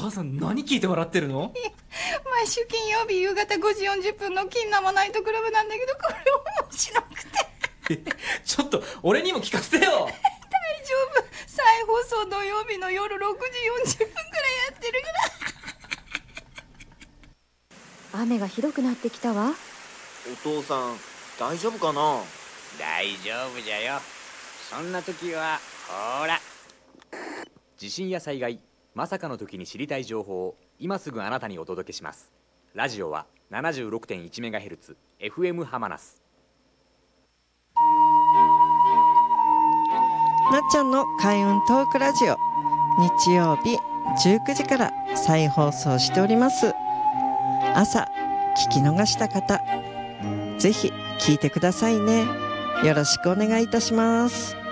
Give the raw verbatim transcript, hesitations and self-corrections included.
母さん何聞いて笑ってるの？ 毎週金曜日夕方ごじよんじゅっぷんの金生ナイトクラブなんだけど、これ面白くてちょっと俺にも聞かせてよ。 大丈夫、再放送土曜日の夜ろくじよんじゅっぷんくらいやってるから雨がひどくなってきたわ。 お父さん大丈夫かな？ 大丈夫じゃよ。そんな時はほら、地震や災害、まさかの時に知りたい情報を今すぐあなたにお届けします。ラジオは ななじゅうろくてんいちメガヘルツ エフエム ハマナス。 なっちゃんの開運トークラジオ、日曜日じゅうくじから再放送しております。朝聞き逃した方、ぜひ聞いてくださいね。よろしくお願いいたします。